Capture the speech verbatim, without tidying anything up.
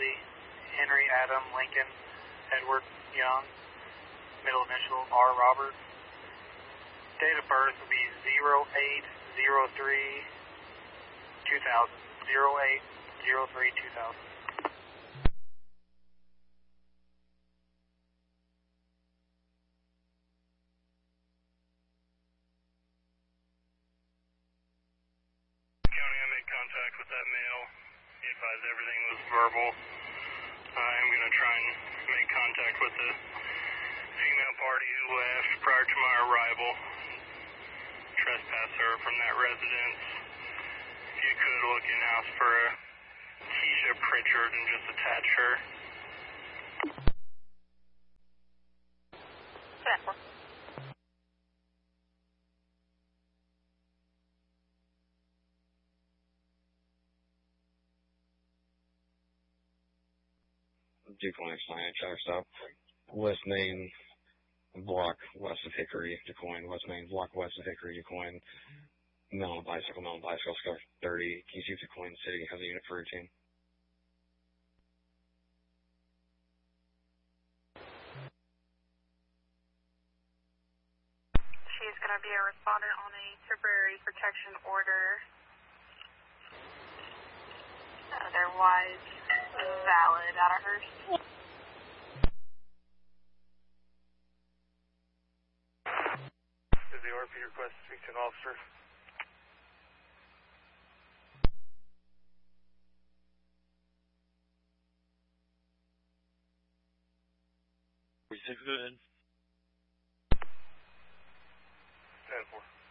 Riley, Henry Adam Lincoln, Edward Young, middle initial R Robert. Date of birth will be zero eight zero three two thousand. zero eight zero three two thousand. County, I made contact with that male. He advised everything was verbal. I'm going to try and make contact with the female party who left prior to my arrival. Trespass her from that residence. If you could look in-house for a Keisha Pritchard and just attach her. Sample. DuQuoin sign, track stop. West Main block west of Hickory, DuQuoin. West Main block west of Hickory, DuQuoin. Mountain bicycle, mountain bicycle, scar thirty. Can you see if DuQuoin City has a unit for routine? She's going to be a respondent on a temporary protection order. Otherwise valid out of hers. Is the R P request to speak to an officer? We six good. ten four.